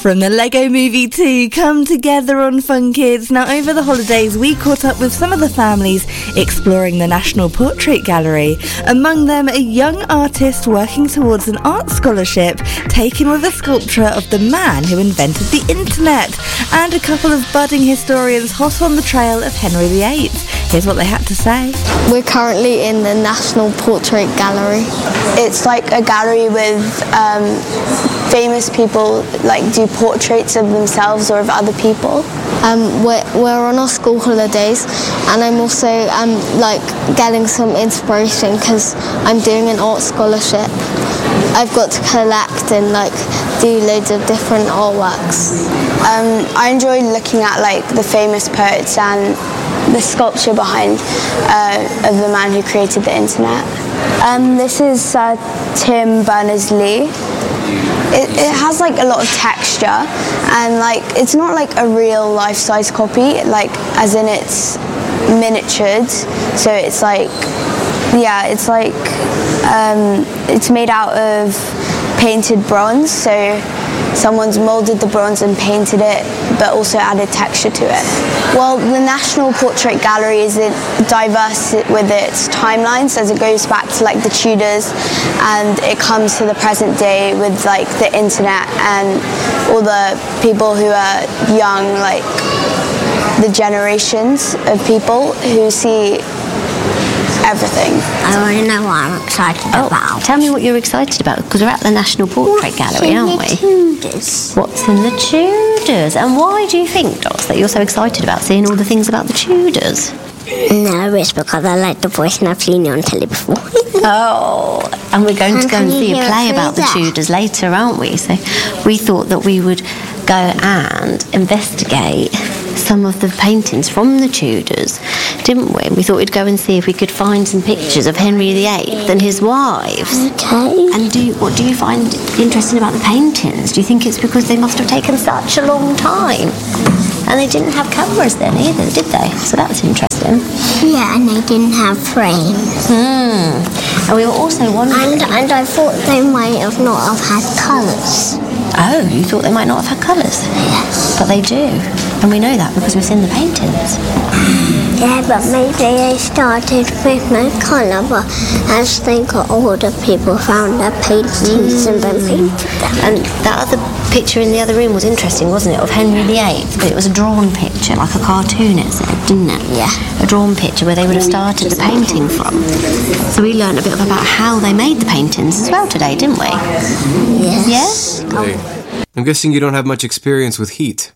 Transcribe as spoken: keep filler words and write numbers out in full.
From the Lego Movie two, come together on Fun Kids. Now, over the holidays, we caught up with some of the families exploring the National Portrait Gallery. Among them, a young artist working towards an art scholarship, taken with a sculpture of the man who invented the internet, and a couple of budding historians hot on the trail of Henry the eighth. Here's what they had to say. We're currently in the National Portrait Gallery. It's like a gallery with um, famous people, like do portraits of themselves or of other people. Um, we're, we're on our school holidays, and I'm also um, like getting some inspiration because I'm doing an art scholarship. I've got to collect and like do loads of different artworks. Um, I enjoy looking at like the famous poets and the sculpture behind uh, of the man who created the internet. Um, this is uh, Tim Berners-Lee. It, it has like a lot of texture, and like it's not like a real life-size copy, like as in it's miniatured. So it's like, yeah, it's like um, it's made out of painted bronze. So someone's molded the bronze and painted it, but also added texture to it. Well, the National Portrait Gallery is diverse with its timelines as it goes back to like the Tudors, and it comes to the present day with like the internet and all the people who are young, like the generations of people who see everything. I want to know what I'm excited oh, about. Tell me what you're excited about, because we're at the National Portrait What's Gallery, in aren't the we? Tudors? What's in the Tudors? And why do you think, Dots, that you're so excited about seeing all the things about the Tudors? No, it's because I like the voice and I've seen it on telly before. Oh, and we're going And to go and can you see a hear it play through about the there? Tudors later, aren't we? So we thought that we would go and investigate some of the paintings from the Tudors, didn't we? We thought we'd go and see if we could find some pictures of Henry the eighth and his wives. Okay. And do you, what do you find interesting about the paintings? Do you think it's because they must have taken such a long time? And they didn't have cameras then either, did they? So that was interesting. Yeah, and they didn't have frames. Hmm. And we were also wondering... And, and I thought they might have not have had colours. Oh, you thought they might not have had colours? Yes. But they do. And we know that because we've seen the paintings. Yeah, but maybe they started with no colour, but as they got older, people found their paintings mm. and then painted them. And that other picture in the other room was interesting, wasn't it, of Henry the eighth? But it was a drawn picture, like a cartoon, it said, didn't it? Yeah. A drawn picture where they would have started the painting from. So we learned a bit about how they made the paintings as well today, didn't we? Yes. Yes? Hey, I'm guessing you don't have much experience with heat.